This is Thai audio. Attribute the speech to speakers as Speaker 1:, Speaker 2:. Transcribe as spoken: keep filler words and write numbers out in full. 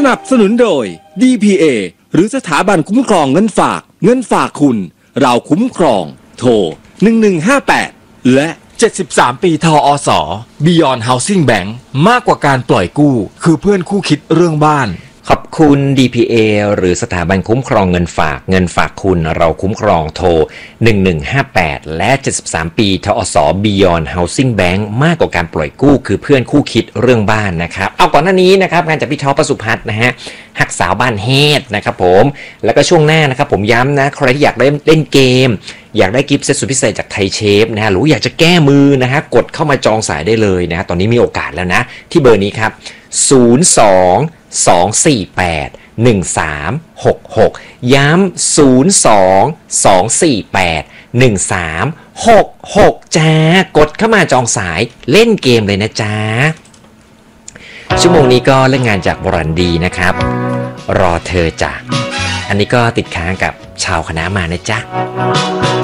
Speaker 1: นับสนุนโดย ดี พี เอ หรือสถาบันคุ้มครองเงินฝากเงินฝากคุณเราคุ้มครองโทรหนึ่งหนึ่งห้าแปดและเจ็ดสิบสามปีทอส Beyond Housing Bank มากกว่าการปล่อยกู้คือเพื่อนคู่คิดเรื่องบ้าน
Speaker 2: ขอบคุณ ดี พี เอ หรือสถาบันคุ้มครองเงินฝากเงินฝากคุณเราคุ้มครองโทรหนึ่งหนึ่งห้าแปดและเจ็ดสิบสามปีทอส Beyond Housing Bank มากกว่าการปล่อยกู้คือเพื่อนคู่คิดเรื่องบ้านนะครับเอาก่อนหน้านี้นะครับงานจากพี่ท็อปประสุพัฒน์นะฮะหักสาวบ้านเฮดนะครับผมแล้วก็ช่วงหน้านะครับผมย้ำนะใครที่อยากเล่นเล่นเกมอยากได้กิฟต์เซตสุดพิเศษจากไทยเชฟนะฮะหรืออยากจะแก้มือนะฮะกดเข้ามาจองสายได้เลยนะตอนนี้มีโอกาสแล้วนะที่เบอร์นี้ครับศูนย์ สอง สอง สี่ แปด หนึ่ง สาม หก หกย้ำศูนย์ สอง สอง สี่ แปด หนึ่ง สาม หก หกจ้ากดเข้ามาจองสายเล่นเกมเลยนะจ๊ะชั่วโมงนี้ก็เล่นงานจากบรันดีนะครับรอเธอจ้ะอันนี้ก็ติดค้างกับชาวคณะมานะจ๊ะ